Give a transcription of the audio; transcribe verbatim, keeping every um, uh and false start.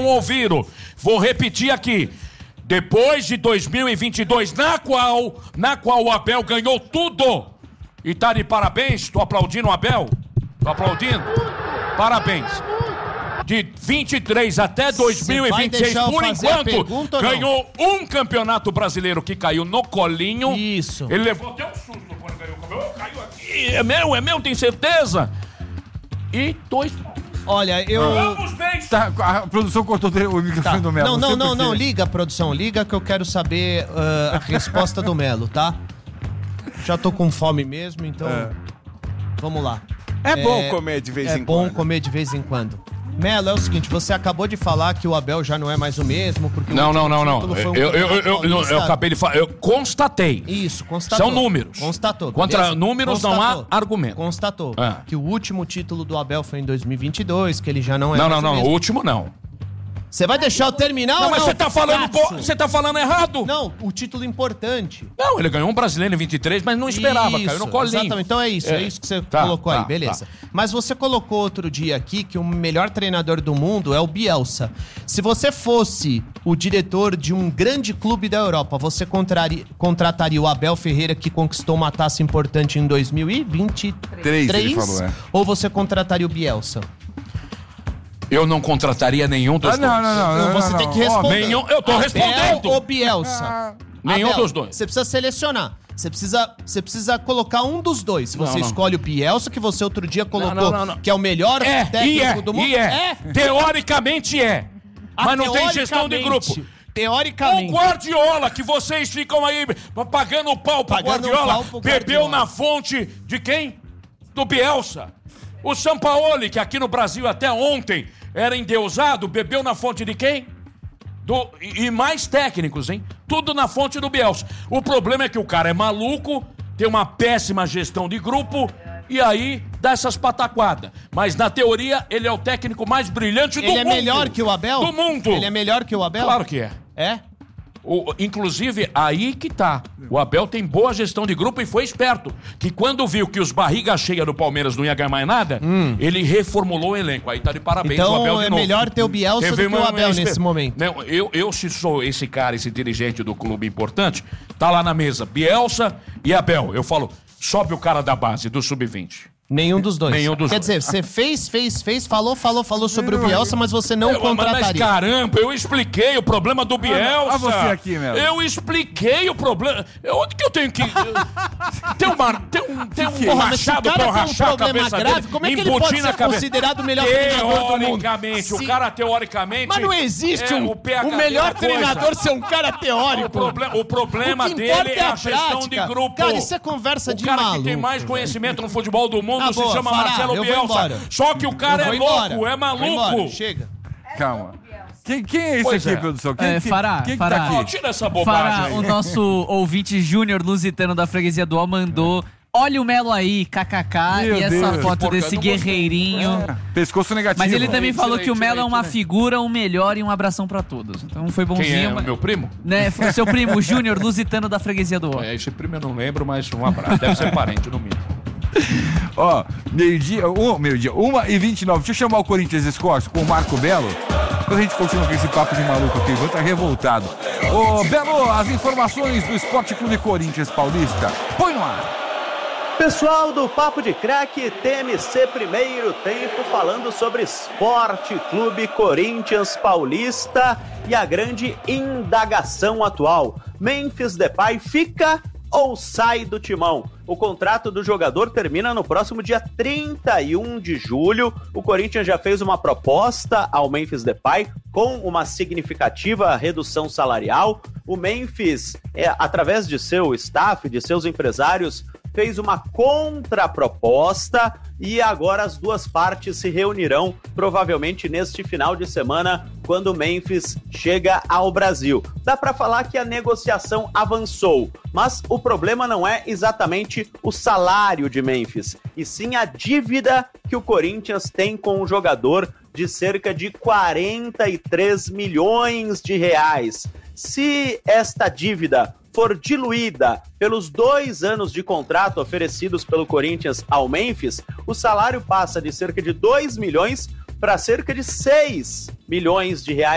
ouviram, vou repetir aqui. Depois de dois mil e vinte e dois, na qual, na qual o Abel ganhou tudo. E tá de parabéns, tô aplaudindo o Abel. Tô aplaudindo. Parabéns. De vinte e três até dois mil e vinte e seis, por enquanto, ganhou um campeonato brasileiro que caiu no colinho. Isso. Ele levou até um susto quando ganhou o campeonato. Caiu aqui, é meu, é meu, tem certeza? E dois... Olha, eu... Vamos bem. Tá, a produção cortou o microfone tá. do Melo. Não, não, não, não, não, liga, produção, liga que eu quero saber uh, a resposta do Melo, tá? Já tô com fome mesmo, então... É. Vamos lá. É, é bom comer de vez é em quando. É bom comer de vez em quando. Melo, é o seguinte, você acabou de falar que o Abel já não é mais o mesmo, porque... Não, o não, não, não. Um eu, eu, eu, eu, eu acabei de falar, eu constatei. Isso, constatou. São números. Constatou. Contra beleza? números Constatou. não há argumento. Constatou. Ah. Que o último título do Abel foi em dois mil e vinte e dois, que ele já não é não, mais não, o não, mesmo. o último não. Você vai deixar eu terminar não, ou mas não? você tá falando, você tá falando errado. Não, o título importante. Não, ele ganhou um brasileiro em vinte e três, mas não esperava, isso, caiu no colinho. Exatamente, então é isso, é, é isso que você tá, colocou tá, aí, beleza. Tá. Mas você colocou outro dia aqui que o melhor treinador do mundo é o Bielsa. Se você fosse o diretor de um grande clube da Europa, você contraria, contrataria o Abel Ferreira, que conquistou uma taça importante em dois mil e vinte e três? Três, ele falou, é. Ou você contrataria o Bielsa? Eu não contrataria nenhum dos ah, não, dois. Não, não, não. Você não, tem não. que responder. Oh, nenhum, eu tô Abel respondendo. ou Bielsa? Ah, nenhum Abel, dos dois. Você precisa selecionar. Você precisa, você precisa colocar um dos dois. Você não, não. escolhe o Bielsa, que você outro dia colocou, não, não, não. que é o melhor é, técnico e é, do mundo. E é. é. Teoricamente é. Ah, mas não tem gestão de grupo. Teoricamente. O Guardiola, que vocês ficam aí pagando o pau pro Pagando Guardiola, pau pro bebeu Guardiola. na fonte de quem? Do Bielsa. O Sampaoli, que aqui no Brasil até ontem era endeusado, bebeu na fonte de quem? Do, e, e mais técnicos, hein? Tudo na fonte do Bielsa. O problema é que o cara é maluco, tem uma péssima gestão de grupo e aí dá essas pataquadas. Mas na teoria ele é o técnico mais brilhante do Ele mundo. é melhor que o Abel? Do mundo. Ele é melhor que o Abel? Claro que é. É? O, inclusive, aí que tá. O Abel tem boa gestão de grupo e foi esperto. Que quando viu que os barriga cheia do Palmeiras não ia ganhar mais nada, hum. ele reformulou o elenco. Aí tá de parabéns então, o Abel de é novo. melhor ter o Bielsa Teve do que o Abel uma... nesse momento. Não, eu, eu, se sou esse cara, esse dirigente do clube importante, tá lá na mesa, Bielsa e Abel. Eu falo, sobe o cara da base, do sub vinte. Nenhum dos dois. Nenhum dos Quer dois. dizer, você fez, fez, fez, falou, falou, falou sobre o Bielsa, mas você não eu, contrataria. Mas caramba, eu expliquei o problema do Bielsa. Olha você aqui, meu. Eu expliquei o problema. Onde que eu tenho que... tem, uma, tem um, tem um Porra, machado pra eu rachar um a cabeça grave, dele. Como é que ele pode ser considerado o melhor treinador do mundo? Teoricamente, o cara teoricamente... Mas não existe é, um, o, o melhor treinador ser um cara teórico. O, proble o problema o dele é é a, a gestão de grupo. Cara, isso é conversa o de cara maluco. que tem mais conhecimento no futebol do mundo ah, se boa, chama Fará, Marcelo Bielsa. Só que o cara é louco, embora. é maluco. Chega. Calma. Quem, quem é esse pois aqui, é. produção? Quem, é, Fará, quem, quem Fará. tá aqui? Oh, tira essa bobagem Fará, aí. o nosso ouvinte Júnior Lusitano da Freguesia do Ó mandou... Olha o Melo aí, kkk, Meu e essa Deus. foto Porca, desse não guerreirinho. É. Pescoço negativo. Mas ele também Tirei, falou que o Melo tirei, é uma tirei. figura, um melhor e um abração pra todos. Então foi bonzinho. Quem é? mas... O meu primo? Né, foi o seu primo, Júnior Lusitano da Freguesia do Ó. É, esse primo eu não lembro, mas um abraço. Deve ser parente, no mínimo. Ó, meio-dia, um, meio-dia, uma e vinte e nove. Deixa eu chamar o Corinthians Scores com o Marco Belo. Depois a gente continua com esse papo de maluco aqui. Vou estar revoltado. Ô, Belo, as informações do Esporte Clube Corinthians Paulista. Põe no ar. Pessoal do Papo de Craque, T M C Primeiro Tempo, falando sobre Esporte Clube Corinthians Paulista e a grande indagação atual. Memphis Depay fica ou sai do timão? O contrato do jogador termina no próximo dia trinta e um de julho. O Corinthians já fez uma proposta ao Memphis Depay com uma significativa redução salarial. O Memphis, é, através de seu staff, de seus empresários, fez uma contraproposta e agora as duas partes se reunirão provavelmente neste final de semana quando o Memphis chega ao Brasil. Dá para falar que a negociação avançou, mas o problema não é exatamente o salário de Memphis, e sim a dívida que o Corinthians tem com o jogador de cerca de quarenta e três milhões de reais. Se esta dívida for diluída pelos dois anos de contrato oferecidos pelo Corinthians ao Memphis, o salário passa de cerca de dois milhões para cerca de seis milhões de reais